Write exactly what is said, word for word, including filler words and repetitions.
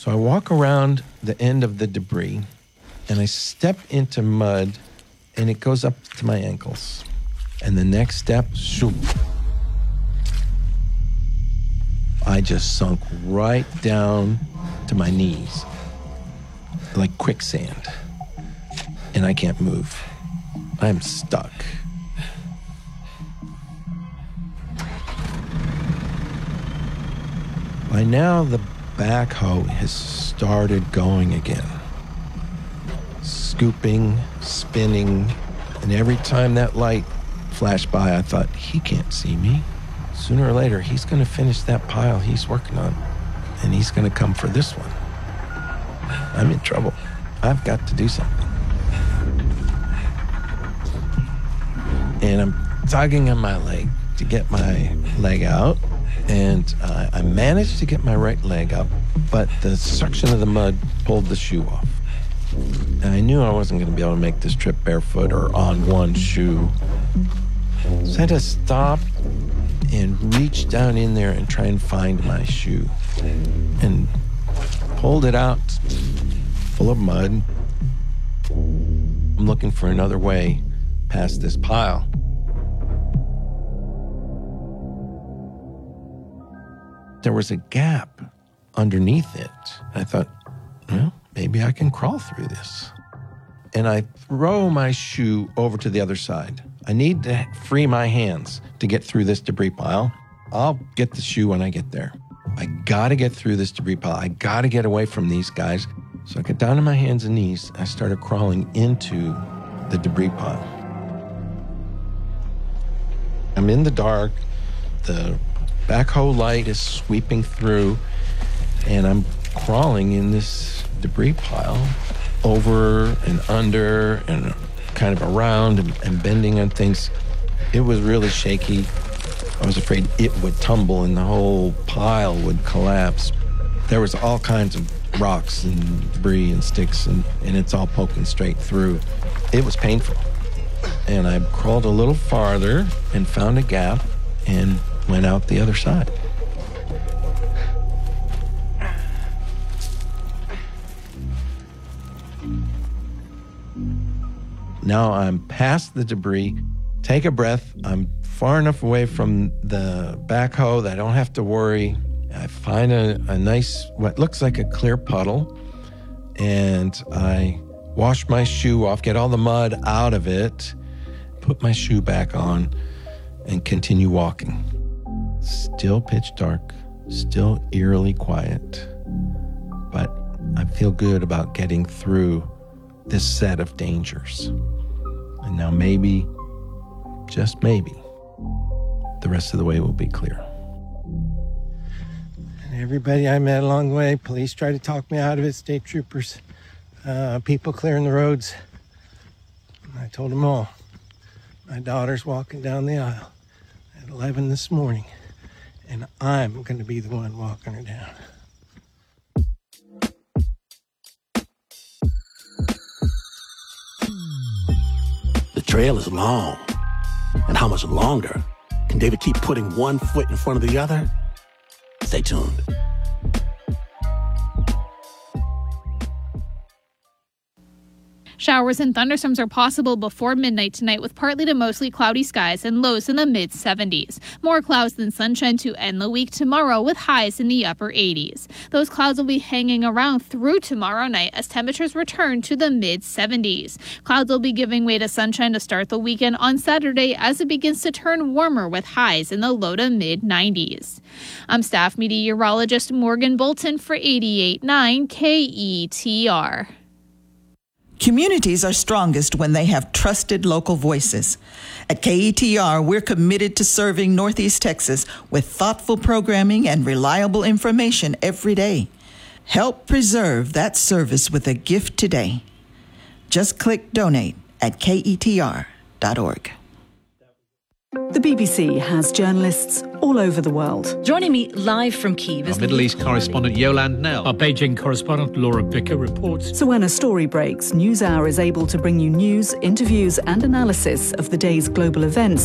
So I walk around the end of the debris, and I step into mud, and it goes up to my ankles. And the next step, shoop. I just sunk right down to my knees, like quicksand. And I can't move. I'm stuck. By now, the backhoe has started going again. Scooping, spinning, and every time that light flashed by, I thought, he can't see me. Sooner or later, he's going to finish that pile he's working on, and he's going to come for this one. I'm in trouble. I've got to do something. And I'm tugging on my leg to get my leg out, and uh, I managed to get my right leg up, but the suction of the mud pulled the shoe off. And I knew I wasn't going to be able to make this trip barefoot or on one shoe. So I had to stop and reach down in there and try and find my shoe. And pulled it out, full of mud. I'm looking for another way past this pile. There was a gap underneath it. I thought, well, maybe I can crawl through this. And I throw my shoe over to the other side. I need to free my hands to get through this debris pile. I'll get the shoe when I get there. I gotta get through this debris pile. I gotta get away from these guys. So I got down on my hands and knees. I started crawling into the debris pile. I'm in the dark. The backhoe light is sweeping through, and I'm crawling in this debris pile over and under and kind of around and, and bending on things. It was really shaky. I was afraid it would tumble and the whole pile would collapse. There was all kinds of rocks and debris and sticks, and, and it's all poking straight through. It was painful. And I crawled a little farther and found a gap and went out the other side. Now I'm past the debris. Take a breath. I'm far enough away from the backhoe that I don't have to worry. I find a, a nice, what looks like a clear puddle, and I wash my shoe off, get all the mud out of it, put my shoe back on, and continue walking. Still pitch dark, still eerily quiet, but I feel good about getting through this set of dangers. And now maybe, just maybe, the rest of the way will be clear. And everybody I met along the way, police tried to talk me out of it, state troopers, uh, people clearing the roads. I told them all, my daughter's walking down the aisle at eleven this morning, and I'm going to be the one walking her down. The trail is long. And how much longer can David keep putting one foot in front of the other? Stay tuned. Showers and thunderstorms are possible before midnight tonight with partly to mostly cloudy skies and lows in the mid seventies. More clouds than sunshine to end the week tomorrow with highs in the upper eighties. Those clouds will be hanging around through tomorrow night as temperatures return to the mid seventies. Clouds will be giving way to sunshine to start the weekend on Saturday as it begins to turn warmer with highs in the low to mid nineties. I'm staff meteorologist Morgan Bolton for eighty-eight point nine K E T R. Communities are strongest when they have trusted local voices. At K E T R, we're committed to serving Northeast Texas with thoughtful programming and reliable information every day. Help preserve that service with a gift today. Just click donate at K E T R dot org. The B B C has journalists all over the world. Joining me live from Kyiv is our Middle East correspondent Yolande Knell. Our Beijing correspondent Laura Bicker reports. So when a story breaks, NewsHour is able to bring you news, interviews and analysis of the day's global events